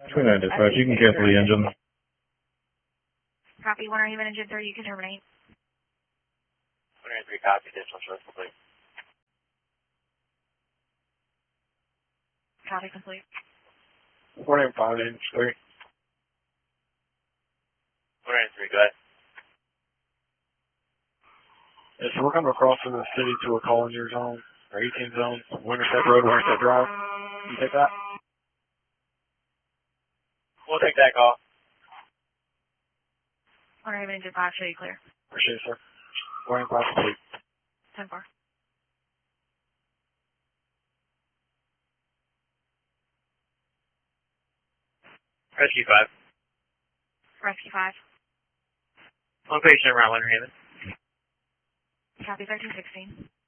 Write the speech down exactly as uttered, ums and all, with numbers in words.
Twin nine dispatch, you can cancel the engine. Copy, one are human engine three, you can terminate. one oh three, copy, additional choice complete. Copy complete. one oh five, engine three. one oh three, go ahead. Yes, so we're coming across from the city to a Collinger zone, or eighteen zone, Winterset Road, Winterset Drive. Can you take that? We'll take that call. one are human engine five, show you clear. Appreciate it, sir. one oh five complete. ten four. Rescue five. Rescue five. One patient around Winter Haven. Copy thirteen sixteen.